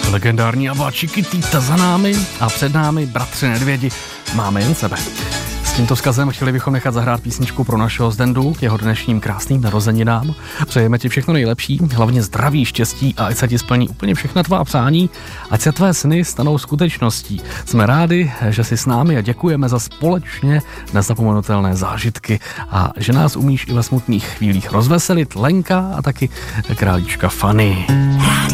Legendární Ava Chiquitita za námi a před námi bratři Nedvědi Máme jen sebe. S tímto vzkazem chtěli bychom nechat zahrát písničku pro našeho Zdendu k jeho dnešním krásným narozeninám. Přejeme ti všechno nejlepší, hlavně zdraví, štěstí a ať se ti splní úplně všechna tvá přání, ať se tvé sny stanou skutečností. Jsme rádi, že jsi s námi a děkujeme za společně nezapomenutelné zážitky a že nás umíš i ve smutných chvílích rozveselit. Lenka a taky králíčka Fanny.